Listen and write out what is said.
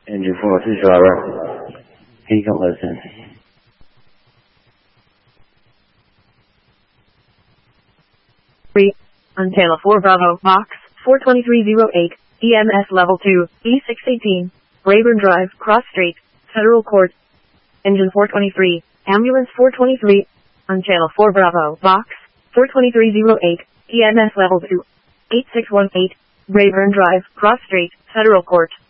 Engine 4, this is driver. He can listen. On channel 4 Bravo, box 42308, EMS level 2, E618, Rayburn Drive, Cross Street, Federal Court. Engine 423, ambulance 423, on channel 4 Bravo, box 42308, EMS level 2, 8618, Rayburn Drive, Cross Street, Federal Court.